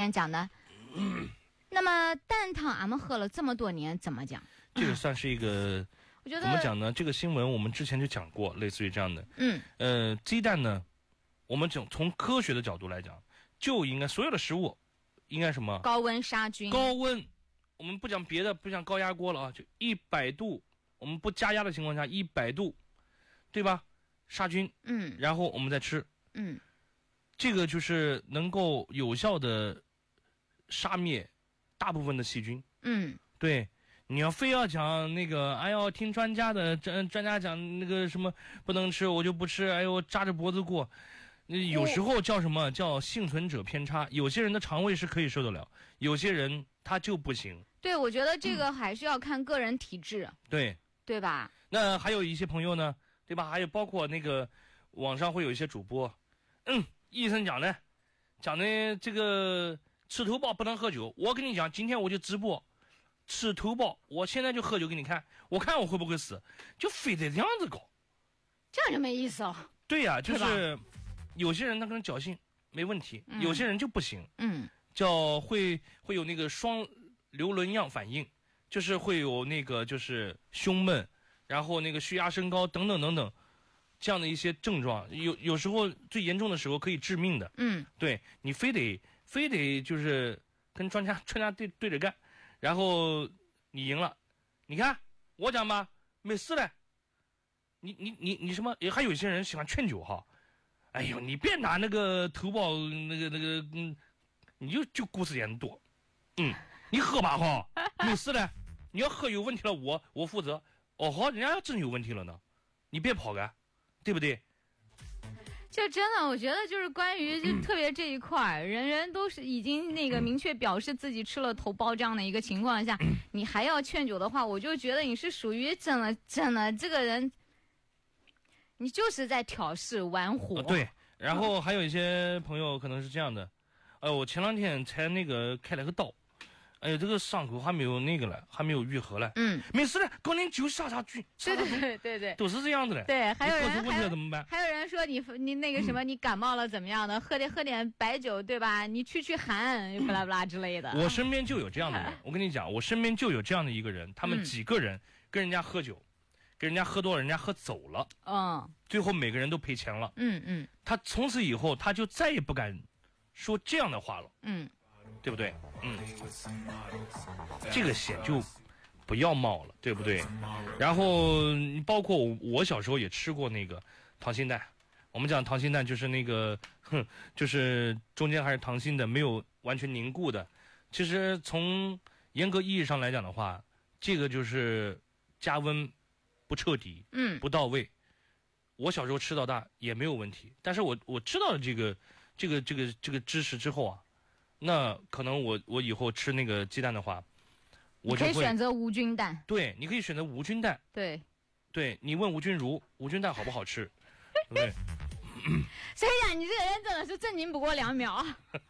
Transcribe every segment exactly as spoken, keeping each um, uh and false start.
面讲的。嗯、那么蛋汤俺们喝了这么多年，怎么讲？ 这个算是一个， 我觉得怎么讲呢？这个新闻我们之前就讲过，类似于这样的。 嗯， 呃，鸡蛋呢，我们从从科学的角度来讲，就应该所有的食物应该什么？ 高温杀菌。 高温，我们不讲别的，不讲高压锅了啊，就一百度，我们不加压的情况下，一百度，对吧？杀菌， 嗯， 然后我们再吃， 嗯， 这个就是能够有效的杀灭大部分的细菌。 嗯， 对。你要非要讲那个，哎呦，听专家的，专专家讲那个什么不能吃，我就不吃，哎呦，扎着脖子过。有时候叫什么叫幸存者偏差，有些人的肠胃是可以受得了，有些人他就不行。 对，我觉得这个还是要看个人体质，嗯、 对对吧？ 那还有一些朋友呢，对吧？还有包括那个网上会有一些主播，嗯，医生讲的，讲的这个吃头孢不能喝酒。我跟你讲，今天我就直播。吃头孢，我现在就喝酒给你看，我看我会不会死，就非得这样子搞， 这样就没意思了。 对呀、啊，就是有些人他可能侥幸没问题、嗯，有些人就不行， 嗯， 叫会会有那个双硫仑样反应，就是会有那个就是胸闷，然后那个血压升高等等等等，这样的一些症状，有有时候最严重的时候可以致命的， 嗯， 对你非得非得就是跟专家专家对对着干。然后你赢了，你看我讲吧，没事的。你你你你什么？也还有一些人喜欢劝酒哈。哎呦，你别拿那个头孢那个那个嗯，你就就故事演多，嗯，你喝吧哈，没事的。你要喝有问题了，我我负责。哦好，人家要真有问题了呢，你别跑干，对不对？ 就真的，我觉得就是关于就特别这一块、嗯，人人都是已经那个明确表示自己吃了头孢这样的一个情况下，嗯、你还要劝酒的话，我就觉得你是属于真的真的这个人，你就是在挑事玩火。 呃、对，然后还有一些朋友可能是这样的，呃，我前两天才那个开了个刀。哎呀，这个伤口还没有那个了，还没有愈合了。嗯，没事的，搞点酒杀杀菌。 对对对对对， 都是这样子的。 对，还有人出问题了怎么办？ 还有人说你你那个什么，嗯、你感冒了怎么样的？喝点喝点白酒，对吧？你驱驱寒，不啦不啦之类的。 我身边就有这样的人，我跟你讲，我身边就有这样的一个人，他们几个人跟人家喝酒，嗯、跟人家喝多了，人家喝走了。嗯。最后每个人都赔钱了。 嗯嗯。 他从此以后他就再也不敢说这样的话了。 嗯。 对不对？嗯，这个险就不要冒了，对不对？然后包括我，我小时候也吃过那个溏心蛋。我们讲溏心蛋就是那个，哼，就是中间还是溏心的，没有完全凝固的。其实从严格意义上来讲的话，这个就是加温不彻底， 嗯， 不到位。我小时候吃到大也没有问题，但是我我知道了这个这个这个这个知识之后啊。那可能我我以后吃那个鸡蛋的话，我就会可以选择无菌蛋。 对，你可以选择无菌蛋。 对， 对你问吴君如，无菌蛋好不好吃？对。 所以呀，你这个人真的是正经不过两秒。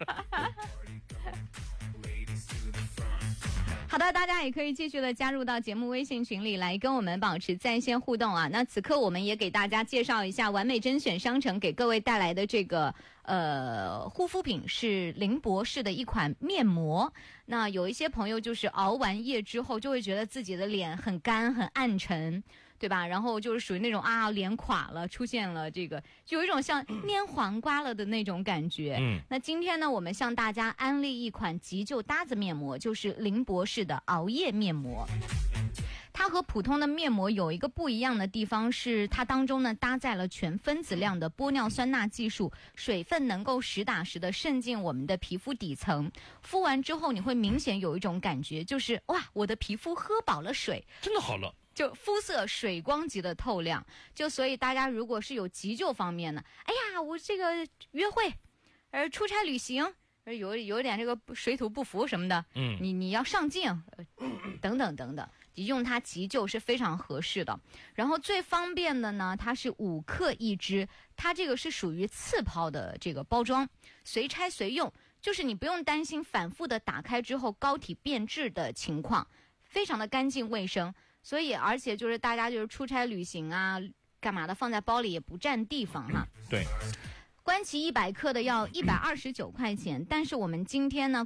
好的，大家也可以继续的加入到节目微信群里来跟我们保持在线互动啊。那此刻我们也给大家介绍一下完美甄选商城给各位带来的这个呃护肤品，是林博士的一款面膜。那有一些朋友就是熬完夜之后就会觉得自己的脸很干很暗沉，对吧？然后就是属于那种啊脸垮了，出现了这个有一种像捏黄瓜了的那种感觉。 嗯， 那今天呢，我们向大家安利一款急救搭子面膜，就是林博士的熬夜面膜。它和普通的面膜有一个不一样的地方是，它当中呢搭载了全分子量的玻尿酸钠技术，水分能够实打实的渗进我们的皮肤底层，敷完之后你会明显有一种感觉，就是哇，我的皮肤喝饱了水， 真的好了。 就肤色水光级的透亮，就所以大家如果是有急救方面的，哎呀，我这个约会，呃，出差旅行，有有点这个水土不服什么的， 嗯， 你你要上镜，呃、等等等等，你用它急救是非常合适的。然后最方便的呢，它是五克一支，它这个是属于次抛的这个包装，随拆随用，就是你不用担心反复的打开之后膏体变质的情况，非常的干净卫生。所以，而且就是大家就是出差旅行啊，干嘛的，放在包里也不占地方哈。 对。 关其一百克的要一百二十九块钱，但是我们今天呢。